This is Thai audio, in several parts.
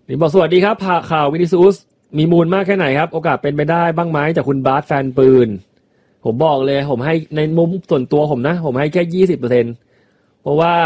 นี่บอกสวัสดีครับข่าววินิซิอุสมีมูลมากแค่ไหนครับโอกาสเป็นไปได้บ้างไหมจากคุณบาสแฟนปืนผมบอกเลยผมให้ในมุมส่วนตัวผมนะผมให้แค่ 20% เพราะว่า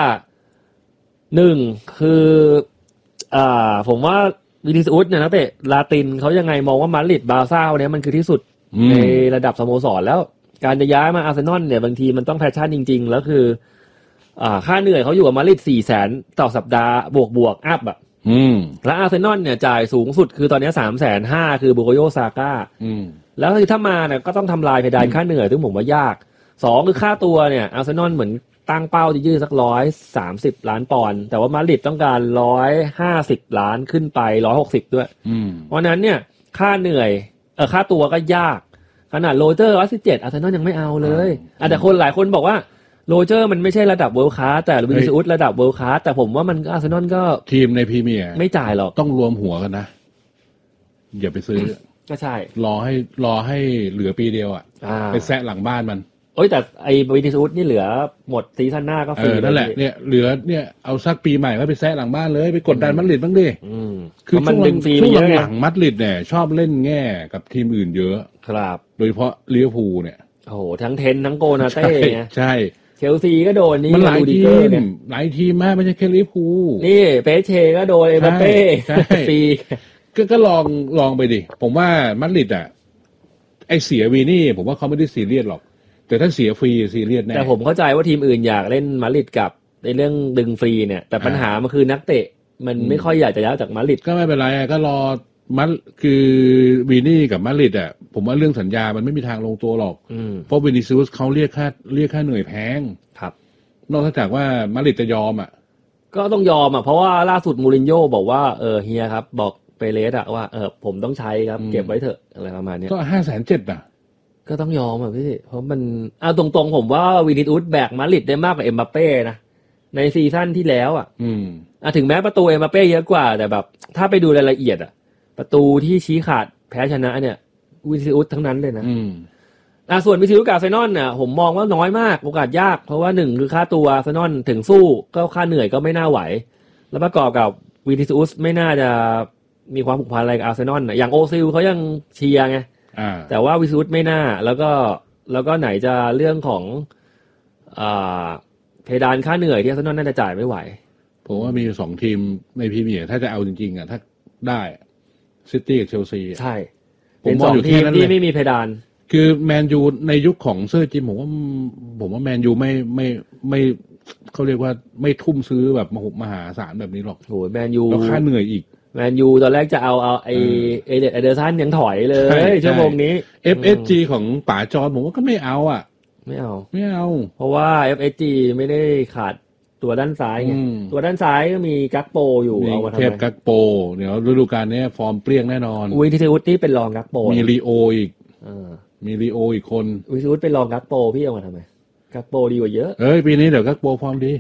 1คือผมว่าวินิซิอุสเนี่ยนักเตะลาตินเขายังไงมองว่ามาดริดบาร์ซ่าเนี่ยมันคือที่สุดในระดับสโมสรแล้วการจะย้ายมาอาร์เซนอลเนี่ยบางทีมันต้องแพชชั่นจริงๆแล้วคือค่าเหนื่อยเขาอยู่กับมาดริด 400,000 ต่อสัปดาห์บวกอัพอ่ะแล้วอาร์เซนอลเนี่ยจ่ายสูงสุดคือตอนนี้ 350,000 คือบุโกโยซาก้าแล้วคือถ้ามาเนี่ยก็ต้องทำลายเพดานค่าเหนื่อยซึ่งผมว่ายาก2คือค่าตัวเนี่ยอาร์เซนอลเหมือนตั้งเป้าจะยืดสัก130 ล้านปอนด์แต่ว่ามาดริดต้องการ150 ล้านขึ้นไป160ด้วยเพราะนั้นเนี่ยค่าเหนื่อยค่าตัวก็ยากขนาดโรเจอร์117อาร์เซนอลยังไม่เอาเลยแต่คนหลายคนบอกว่าโรเจอร์มันไม่ใช่ระดับเวิลด์คลาสแต่วินิซิอุสระดับเวิลด์คลาสแต่ผมว่ามันอาร์เซนอลก็ทีมในพรีเมียร์ไม่จ่ายหรอกต้องรวมหัวกันนะอย่าไปซื้อก็ใช่รอให้เหลือปีเดียวไปแซะหลังบ้านมันแต่ไอ้วินิซิอุสนี่เหลือหมดซีซั่นหน้าก็ฟรีนั่นแหละเนี่ยเหลือเนี่ยเอาสักปีใหม่ก็ไปแซะหลังบ้านเลยไปกดดันมาดริดบ้างดิคือช่วงหลังมาดริดเนี่ยชอบเล่นแง่กับทีมอื่นเยอะครับโดยเฉพาะลิเวอร์พูลเนี่ยโอ้โหทั้งเทนทั้งโกนาเต้ใช่เชลซีก็โดนนี่มันหลายทีมมากไม่ใช่แค่ลิเวอร์พูลนี่เปเช่ก็โดนเอ็มบัปเป้ฟรีก็ลองไปดิผมว่ามาดริดไอเสียวีนี่ผมว่าเขาไม่ได้ซีเรียสหรอกแต่ถ้าเสียฟรีซีเรียสแน่แต่ผมเข้าใจว่าทีมอื่นอยากเล่นมาดริดกับในเรื่องดึงฟรีเนี่ยแต่ปัญหามันคือนักเตะมันไม่ค่อยอยากจะย้ายจากมาดริดก็ไม่เป็นไรก็รอคือวีนี่กับมาดริดผมว่าเรื่องสัญญามันไม่มีทางลงตัวหรอกเพราะวินิซิอุสเขาเรียกค่าเหนื่อยแพงครับนอกจากว่ามาดริดจะยอมก็ต้องยอมเพราะว่าล่าสุดมูรินโญ่บอกว่าเฮียครับบอกเปเรสว่าผมต้องใช้ครับเก็บไว้เถอะอะไรประมาณนี้ก็570,000 ก็ต้องยอมพี่เพราะมันตรงๆผมว่าวินิซิอุสแบกมาดริดได้มากกว่าเอ็มบัปเป้นะในซีซั่นที่แล้วถึงแม้ประตูเอ็มบัปเป้เยอะกว่าแต่แบบถ้าไปดูรายละเอียดประตูที่ชี้ขาดแพ้ชนะเนี่ยวินิซิอุสทั้งนั้นเลยนะส่วนวินิซิอุสกับอาร์เซนอลเนี่ยผมมองว่าน้อยมากโอกาสยากเพราะว่า1คือค่าตัวอาร์เซนอลถึงสู้ก็ค่าเหนื่อยก็ไม่น่าไหวแล้วประกอบกับวินิซิอุสไม่น่าจะมีความผูกพันอะไรกับอาร์เซนอลอย่างโอซิลเขายังเชียร์ไงแต่ว่าวินิซิอุสไม่น่าแล้วก็ไหนจะเรื่องของเพดานค่าเหนื่อยที่อาร์เซนอลน่าจะจ่ายไม่ไหวผมว่ามี2ทีมในพรีเมียร์ถ้าจะเอาจริงๆถ้าได้ซิตี้กับเชลซีใช่เป็น2ทีมที่ไม่มีเพดานคือแมนยูในยุคของเซอร์จิมผมว่าแมนยูไม่เขาเรียกว่าไม่ทุ่มซื้อแบบมหาศาลแบบนี้หรอกโหแมนยูแล้วค่าเหนื่อยอีกแมนยูตอนแรกจะเอาไอเดอร์สันยังถอยเลยชั่วโมงนี้ FSG ของป๋าจอนผมว่าก็ไม่เอาไม่เอาเพราะว่า FSG ไม่ได้ขาดตัวด้านซ้ายไงตัวด้านซ้ายก็มีกักโปอยู่เอามาทำไมเทพกักโปเดี๋ยวฤดูกาลนี้ฟอร์มเปรี้ยงแน่นอนวินิซิอุสนี่เป็นรองกักโปมีลีโออีกมีลีโออีกคนวินิซิอุสเป็นรองกักโปพี่เอามาทำไมกักโปดีกว่าเยอะปีนี้เดี๋ยวกักโปฟอร์มดี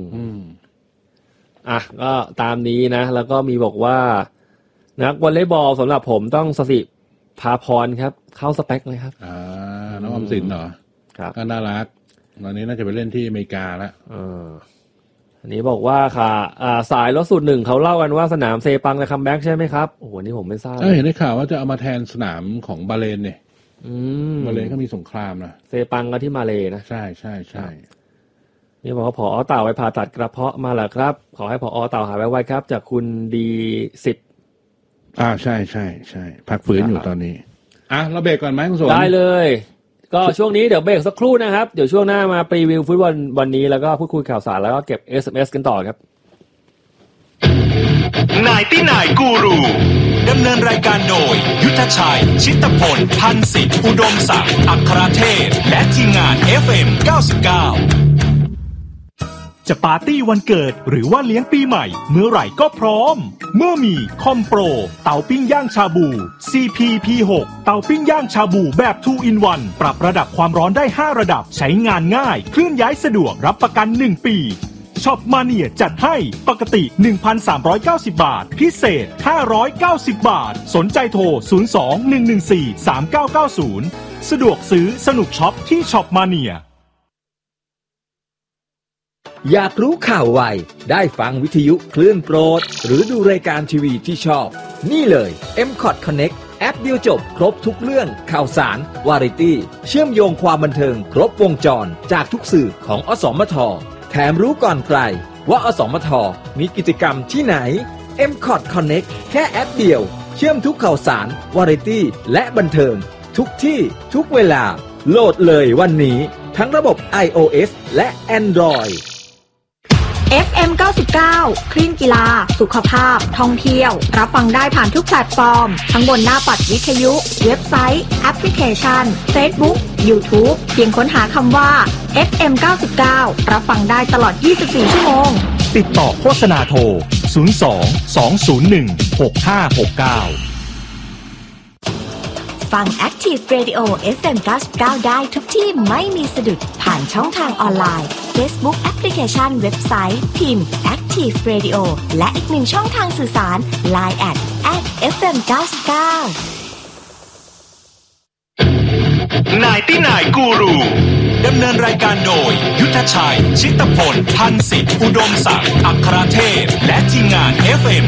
ก็ตามนี้นะแล้วก็มีบอกว่านักวอลเลย์บอลสำหรับผมต้องสสิภาพรครับเข้าสเปคเลยครับน้องอมสินเหรอครับก็น่ารักตอนนี้น่าจะไปเล่นที่อเมริกาแล้วอันนี้บอกว่าค่ะสายรถสูตร1เขาเล่ากันว่าสนามเซปังจะคัมแบ็กใช่ไหมครับโอ้โหนี่ผมไม่ทราบเห็นได้ข่าวว่าจะเอามาแทนสนามของบาเลนเนี่ยบาเลนก็มีสงครามนะเซปังก็ที่มาเลนะใช่นี่บอกว่าผอ.เต่าไปผ่าตัดกระเพาะมาแล้วครับขอให้ผอ.เต่าหายไวๆครับจากคุณดีสิทธิ์ใช่พักฟื้นอยู่ตอนนี้เราเบรกก่อนไหมคุณสนได้เลยก็ช่วงนี้เดี๋ยวเบรกสักครู่นะครับเดี๋ยวช่วงหน้ามารีวิวฟุตบอลวันนี้แล้วก็พูดคุยข่าวสารแล้วก็เก็บ SMS กันต่อครับนายตี้นายกูรูดำเนินรายการโดยยุทธชัยชิตพลพันศิษย์อุดมศักดิ์อัครเทพและทีมงาน FM 99จะปาร์ตี้วันเกิดหรือว่าเลี้ยงปีใหม่เมื่อไหร่ก็พร้อมเมื่อมีคอมโปรเตาปิ้งย่างชาบู CPP6 เตาปิ้งย่างชาบูแบบ 2 in 1 ปรับระดับความร้อนได้5ระดับใช้งานง่ายเคลื่อนย้ายสะดวกรับประกัน1ปีช็อปมาเนียจัดให้ปกติ 1,390 บาทพิเศษ590 บาทสนใจโทร 02-114-3990 สะดวกซื้อสนุกช็อปที่ช็อปมาเนียอยากรู้ข่าวไวได้ฟังวิทยุคลื่นโปรดหรือดูรายการทีวีที่ชอบนี่เลย M-Cot Connect แอปเดียวจบครบทุกเรื่องข่าวสารวาไรตี้เชื่อมโยงความบันเทิงครบวงจรจากทุกสื่อของอสมทแถมรู้ก่อนใครว่าอสมทมีกิจกรรมที่ไหน M-Cot Connect แค่แอปเดียวเชื่อมทุกข่าวสารวาไรตี้และบันเทิงทุกที่ทุกเวลาโหลดเลยวันนี้ทั้งระบบ iOS และ Android FM 99 คลื่นกีฬาสุขภาพท่องเที่ยวรับฟังได้ผ่านทุกแพลตฟอร์มทั้งบนหน้าปัดวิทยุเว็บไซต์แอปพลิเคชัน Facebook YouTube เพียงค้นหาคำว่า FM 99 รับฟังได้ตลอด 24 ชั่วโมงติดต่อโฆษณาโทร 02-201-6569 ฟัง Active Radio FM 99 ได้ทุกที่ไม่มีสะดุดผ่านช่องทางออนไลน์ Facebook แอปพลิเคชันเว็บไซต์พิมพ์ Active Radio และอีกหนึ่งช่องทางสื่อสาร Line @FM 99 นายตี้นายกูรูดำเนินรายการโดยยุทธชัยชิตพลพันธ์สิทธิอุดมศักดิ์อัครเทพและทีมงาน FM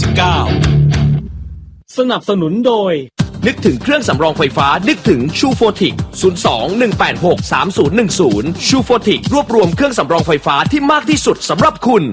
99 สนับสนุนโดยนึกถึงเครื่องสำรองไฟฟ้านึกถึงชูโฟติก 02-186-3010 ชูโฟติกรวบรวมเครื่องสำรองไฟฟ้าที่มากที่สุดสำหรับคุณ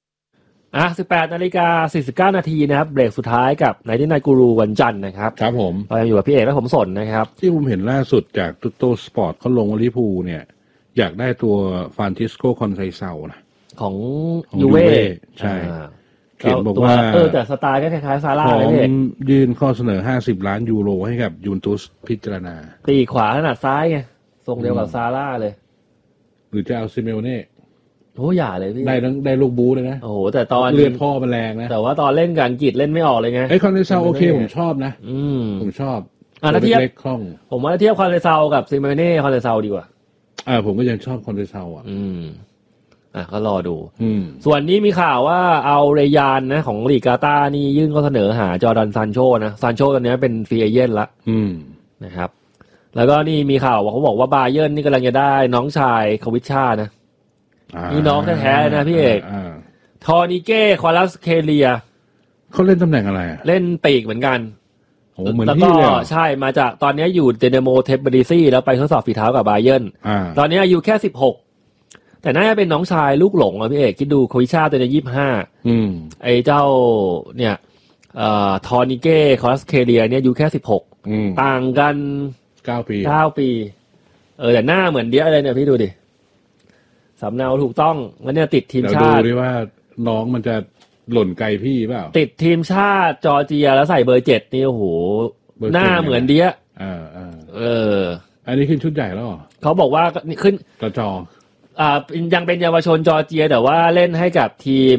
18:49 นาทีนะครับเบรกสุดท้ายกับนายที่นายกูรูวันจันทร์นะครับครับผมเรายังอยู่กับพี่เอกและผมสนนะครับที่ผมเห็นล่าสุดจากตุ๊โตสปอร์ตเขาลงว่าลิเวอร์พูลเนี่ยอยากได้ตัวฟรานซิสโกคอนไซเซานะของยูเว่ใช่เขียนบอกว่าแต่สไตล์ก็คล้ายๆซาร่าเลยพี่ยื่นข้อเสนอ50 ล้านยูโรให้กับยูเวนตุสพิจารณาปีขวาขนาดซ้ายไงทรงเดียวกับซาร่าเลยหรือจะเอาซิเมโอเน่โอ้อย่าเลยพี่ได้ลูกบูเลยนะโอ้โหแต่ตอนเลือดพ่อมันแรงนะแต่ว่าตอนเล่นกับอังกฤษเล่นไม่ออกเลยไงไอ้คอนเซาโอเคผมชอบนะผมชอบถ้าเทียบผมว่าเทียบคอนเซากับซิเมโอเน่คอนเซาดีกว่าผมก็ยังชอบคอนเซาก็รอดูส่วนนี้มีข่าวว่าเอาเรยานนะของลีกกาตาร์นี่ยื่นข้อเสนอหาจอร์แดนซานโชนะซานโชตอนนี้เป็นฟรีเอเจนต์ละนะครับแล้วก็นี่มีข่าวว่าเขาบอกว่าบาเยิร์นนี่กำลังจะได้น้องชายควิชชานะนี่น้องแท้ๆนะพี่เอกทอนิเก้คอลัสเคเลียเขาเล่นตำแหน่งอะไรเล่นปีกเหมือนกันแล้วก็ใช่มาจากตอนนี้อยู่เดนโมเทปเบริซี่แล้วไปทดสอบฝีเท้ากับบาเยิร์นตอนนี้อายุแค่16แต่น่าจะเป็นน้องชายลูกหลงอ่ะพี่เอกคิดดูโควิชาตัวนี้25ไอ้เจ้าเนี่ยทอนิเก้คอลัสเคเลียเนี่ยอายุแค่16ต่างกัน 9 ปีแต่หน้าเหมือนเดียวเลยเนี่ยพี่ดูดิสำเนาถูกต้องแล้วเนี่ยติดทีมชาติดูดิว่าน้องมันจะหล่นไกลพี่เปล่าติดทีมชาติจอร์เจียแล้วใส่เบอร์7นี่โอ้โหหน้าเหมือนเดียอันนี้ขึ้นชุดใหญ่แล้วเขาบอกว่าขึ้นจอยังเป็นเยาวชนจอร์เจียแต่ว่าเล่นให้กับทีม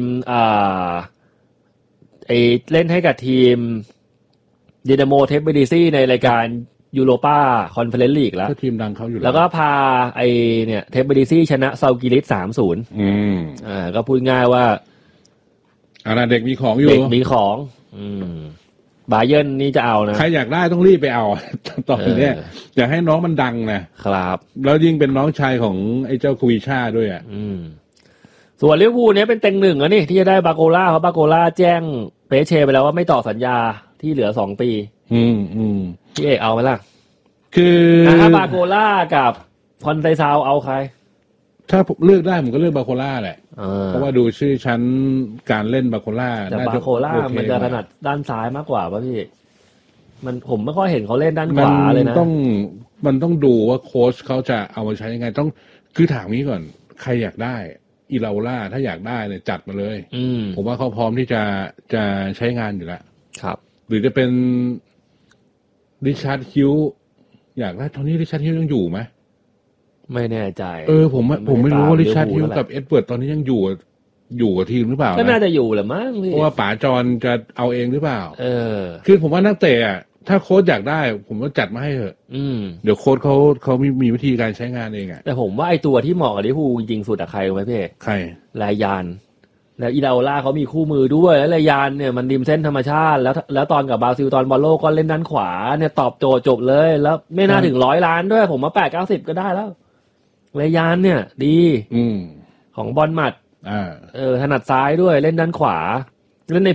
เล่นให้กับทีมเดนโมเทปเบริซี่ในรายการยูโรป้าคอนเฟอเรนซ์ลีกแล้วทีมดังเขาอยู่แล้วก็พาเนี่ยเทปเบริซี่ชนะซากิริส 3-0ก็พูดง่ายว่าเด็กมีของอยู่เด็กมีของบาเยิร์นนี่จะเอานะใครอยากได้ต้องรีบไปเอาตอนนี้อยากให้น้องมันดังนะครับแล้วยิ่งเป็นน้องชายของไอ้เจ้าคุยชาด้วยส่วนลิเวอร์พูลเนี่ยเป็นเต็งหนึ่งนี่ที่จะได้บาโกล่าเพราะบาโกล่าแจ้งเปเช่ไปแล้วว่าไม่ต่อสัญญาที่เหลือ2 ปีพี่เอกเอาไหมล่ะคือถ้าบาโกล่ากับคอนไซซาวเอาใครถ้าผมเลือกได้ผมก็เลือกบาโคล่าแหละเพราะว่าดูชื่อชั้นการเล่นบาโคล่าแต่บาโคล่ามันจะถนัดด้านซ้ายมากกว่าป่ะพี่ผมไม่ค่อยเห็นเขาเล่นด้านขวาเลยนะมันต้องดูว่าโค้ชเขาจะเอามาใช้ยังไงต้องคือถามนี้ก่อนใครอยากได้อีลาล่าถ้าอยากได้เนี่ยจัดมาเลยผมว่าเขาพร้อมที่จะใช้งานอยู่แล้วครับหรือจะเป็นริชาร์ดฮิวอยากได้ตอนนี้ริชาร์ดฮิวยังอยู่ไหมไม่แน่ใจผมไม่รู้ว่าริชาร์ดฮิวกับเอ็ดเวิร์ดตอนนี้ยังอยู่กับทีมหรือเปล่าก็น่าจะอยู่แหละมั้งเพราะว่าป๋าจรจะเอาเองหรือเปล่าคือผมว่านักเตะถ้าโค้ชอยากได้ผมก็จัดมาให้เถอะเดี๋ยวโค้ชเขามีวิธีการใช้งานเองแต่ผมว่าไอ้ตัวที่เหมาะกับลิเวอร์พูลจริงๆสุดอะใครรู้ไหมพี่ใครรายยานแล้วอีดาโอล่าเขามีคู่มือด้วยแล้วรายยานเนี่ยมันริมเส้นธรรมชาติแล้วตอนกับบราซิลตอนบอลโลกก็เล่นด้านขวาเนี่ยตอบโจทย์จบเลยแล้วไม่น่าถึง100 ล้านด้วยผมว่า80-90ก็ได้แล้วรายยานเนี่ยดีของบอลหมัดถนัดซ้ายด้วยเล่นด้านขวาเล่นใน